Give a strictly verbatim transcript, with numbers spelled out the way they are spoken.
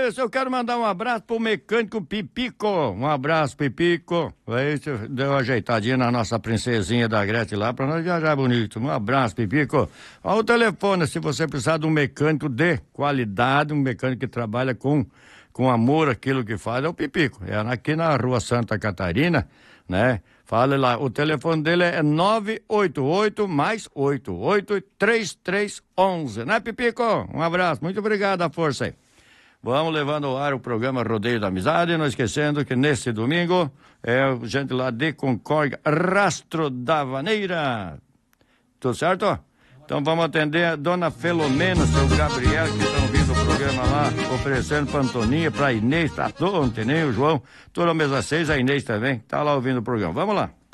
Isso, eu quero mandar um abraço pro mecânico Pipico. Um abraço, Pipico. Aí você deu uma ajeitadinha na nossa princesinha da Gretchen lá pra nós viajar bonito. Um abraço, Pipico. Olha o telefone, se você precisar de um mecânico de qualidade, um mecânico que trabalha com, com amor aquilo que faz, é o Pipico. É aqui na rua Santa Catarina, né? Fale lá, o telefone dele é nove oito oito mais oito oito três três um um, né, Pipico? Um abraço, muito obrigado a força aí. Vamos levando ao ar o programa Rodeio da Amizade, não esquecendo que nesse domingo é gente lá de Concórdia, Rastro da Vaneira. Tudo certo? Então vamos atender a dona Felomena, seu Gabriel, que estão ouvindo o programa lá, oferecendo pra Antoninha, pra Inês, pra todo, o João, toda a mesa seis, a Inês também, tá lá ouvindo o programa. Vamos lá.